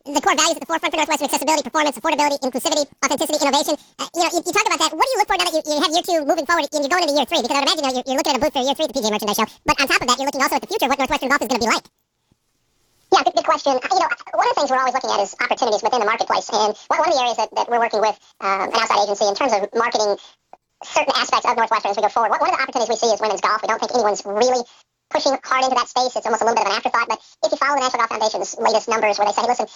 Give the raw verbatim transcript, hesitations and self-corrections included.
the core values at the forefront for Northwestern: accessibility, performance, affordability, inclusivity, authenticity, innovation. Uh, you know, you, you talk about that. What do you look for now that you, you have year two moving forward and you're going into year three? Because I would imagine you know, you're, you're looking at a booth for year three at the P G A Merchandise Show. But on top of that, you're looking also at the future, what Northwestern golf is going to be like. Yeah, good, good question. You know, one of the things we're always looking at is opportunities within the marketplace. And one, one of the areas that, that we're working with um, an outside agency in terms of marketing certain aspects of Northwestern as we go forward. One, one of the opportunities we see is women's golf. We don't think anyone's really pushing hard into that space. It's almost a little bit of an afterthought. But if you follow the National Golf Foundation's latest numbers where they say, hey, listen,